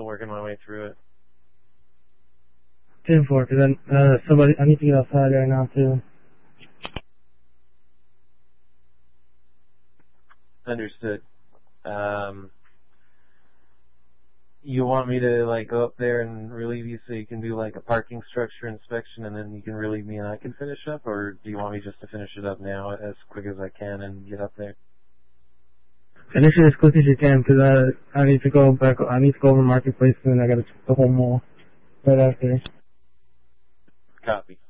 working my way through it. 10-4, because I need to get outside right now, too. Understood. You want me to, like, go up there and relieve you so you can do, like, a parking structure inspection and then you can relieve me and I can finish up? Or do you want me just to finish it up now as quick as I can and get up there? Finish it as quick as you can, because I need to go back. I need to go over Marketplace and I got to check the whole mall right after. Copy.